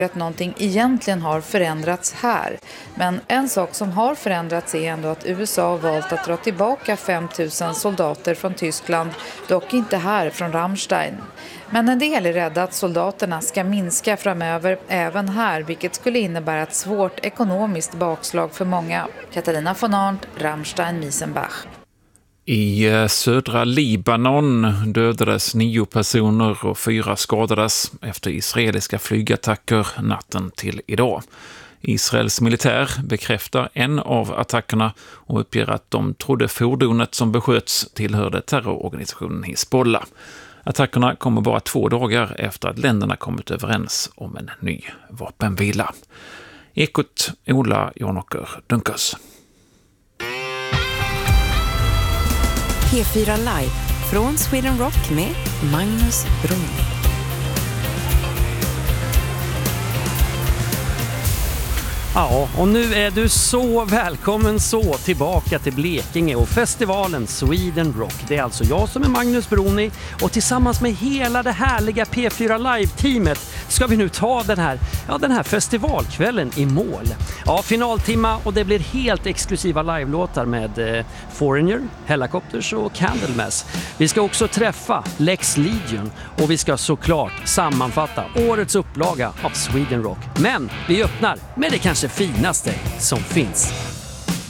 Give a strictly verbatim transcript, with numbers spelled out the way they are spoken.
att någonting egentligen har förändrats här. Men en sak som har förändrats är ändå att U S A har valt att dra tillbaka fem tusen soldater från Tyskland, dock inte här från Rammstein. Men en del är rädda att soldaterna ska minska framöver även här, vilket skulle innebära ett svårt ekonomiskt bakslag för många. Katarina von Arndt, Rammstein-Miesenbach. I södra Libanon dödades nio personer och fyra skadades efter israeliska flygattacker natten till idag. Israels militär bekräftar en av attackerna och uppger att de trodde fordonet som besköts tillhörde terrororganisationen Hezbollah. Attackerna kommer bara två dagar efter att länderna kommit överens om en ny vapenvila. Ekot, Ola Jonoker Dunkers. P fyra Live från Sweden Rock med Magnus Brunning. Ja, och nu är du så välkommen så tillbaka till Blekinge och festivalen Sweden Rock. Det är alltså jag som är Magnus Bruni och tillsammans med hela det härliga P fyra Live-teamet ska vi nu ta den här, ja, den här festivalkvällen i mål. Ja, finaltimma och det blir helt exklusiva live-låtar med eh, Foreigner, Helicopters och Candlemass. Vi ska också träffa Lex Legion och vi ska såklart sammanfatta årets upplaga av Sweden Rock. Men vi öppnar med det kanske finaste som finns.